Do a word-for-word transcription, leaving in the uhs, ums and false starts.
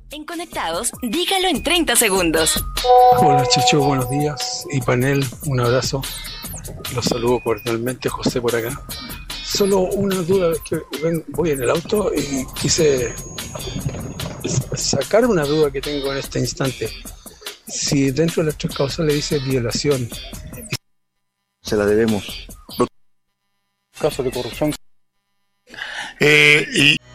En Conectados, dígalo en treinta segundos. Hola Chicho, buenos días. Y panel, un abrazo. Los saludo cordialmente, José por acá. Solo una duda, es que ven, voy en el auto y quise sacar una duda que tengo en este instante. Si dentro de las tres causales dice violación, se la debemos. Caso de corrupción. Eh, y